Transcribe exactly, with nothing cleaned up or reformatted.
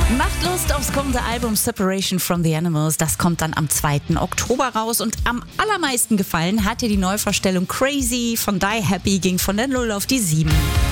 Macht Lust aufs kommende Album Separation from the Animals. Das kommt dann am zweiten Oktober raus. Und am allermeisten gefallen hat dir die Neuvorstellung Crazy von Die Happy, ging von der null auf die sieben.